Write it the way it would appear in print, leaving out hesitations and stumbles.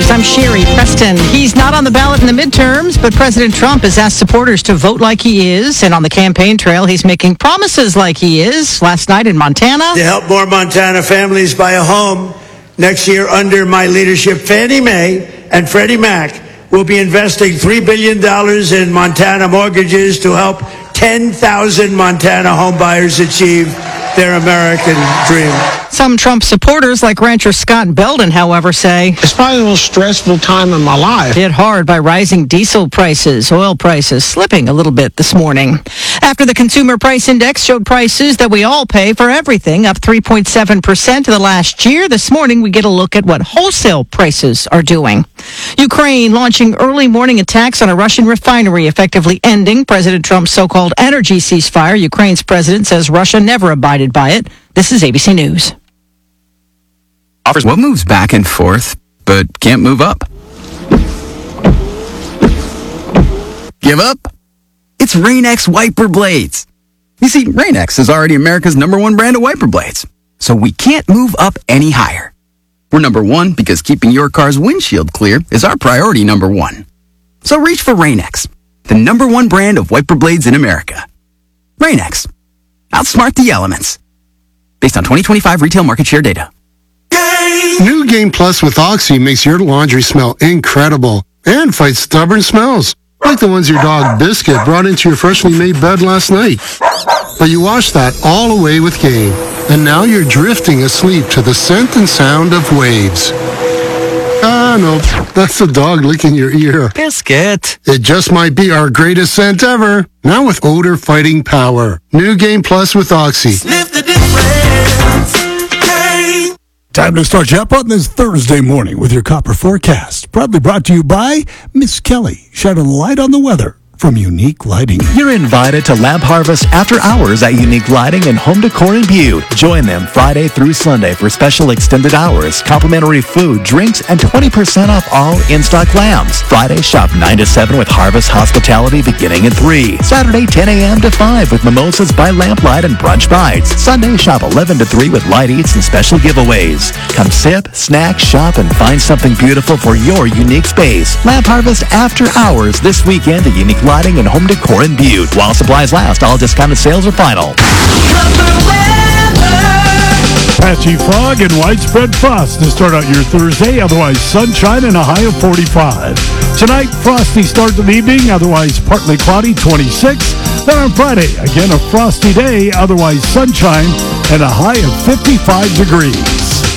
News. I'm Sherry Preston. He's not on the ballot in the midterms, but President Trump has asked supporters to vote like he is. And on the campaign trail, he's making promises like he is. Last night in Montana. To help more Montana families buy a home next year under my leadership, Fannie Mae and Freddie Mac will be investing $3 billion in Montana mortgages to help 10,000 Montana homebuyers achieve their American dream. Some Trump supporters, like rancher Scott Belden, however, say it's probably the most stressful time in my life. Hit hard by rising diesel prices, oil prices slipping a little bit this morning. After the Consumer Price Index showed prices that we all pay for everything up 3.7% in the last year, this morning we get a look at what wholesale prices are doing. Ukraine launching early morning attacks on a Russian refinery, effectively ending President Trump's so-called energy ceasefire. Ukraine's president says Russia never abided by it. This is ABC News. Offers what moves back and forth, but can't move up. Give up? It's Rain-X wiper blades. You see, Rain-X is already America's #1 brand of wiper blades, so we can't move up any higher. We're #1 because keeping your car's windshield clear is our priority #1. So reach for Rain-X, the #1 brand of wiper blades in America. Rain-X. Outsmart the elements. Based on 2025 retail market share data. New Game Plus with Oxy makes your laundry smell incredible and fights stubborn smells, like the ones your dog Biscuit brought into your freshly made bed last night. But you washed that all away with Game, and now you're drifting asleep to the scent and sound of waves. Ah, no, that's the dog licking your ear. Biscuit. It just might be our greatest scent ever, now with odor-fighting power. New Game Plus with Oxy. Sniff the difference. Time to start you up on this Thursday morning with your Copper Forecast. Proudly brought to you by Miss Kelly, shining a light on the weather from Unique Lighting. You're invited to Lab Harvest After Hours at Unique Lighting and Home Decor in Butte. Join them Friday through Sunday for special extended hours, complimentary food, drinks, and 20% off all in-stock lamps. Friday, shop 9 to 7 with Harvest Hospitality beginning at 3. Saturday, 10 a.m. to 5 with mimosas by lamplight and brunch bites. Sunday, shop 11 to 3 with light eats and special giveaways. Come sip, snack, shop, and find something beautiful for your unique space. Lab Harvest After Hours this weekend at Unique Lighting and Home Decor in Butte. While supplies last, all discounted sales are final. Patchy fog and widespread frost to start out your Thursday, otherwise sunshine and a high of 45. Tonight, frosty start to the evening, otherwise partly cloudy, 26. Then on Friday, again a frosty day, otherwise sunshine and a high of 55 degrees.